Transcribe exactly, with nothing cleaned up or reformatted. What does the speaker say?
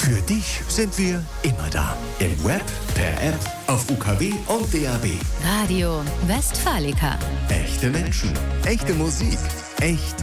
Für dich sind wir immer da. Im Web, per App, auf U K W und D A B. Radio Westfalica. Echte Menschen, echte Musik, echt